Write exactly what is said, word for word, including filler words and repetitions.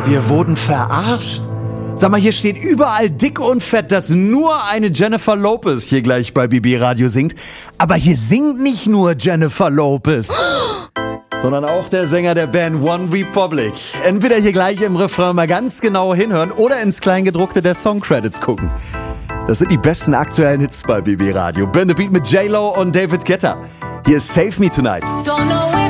Wir wurden verarscht. Sag mal, hier steht überall dick und fett, dass nur eine Jennifer Lopez hier gleich bei B B Radio singt. Aber hier singt nicht nur Jennifer Lopez, sondern auch der Sänger der Band One Republic. Entweder hier gleich im Refrain mal ganz genau hinhören oder ins Kleingedruckte der Songcredits gucken. Das sind die besten aktuellen Hits bei B B Radio. Burn the Beat mit J-Lo und David Guetta. Hier ist Save Me Tonight.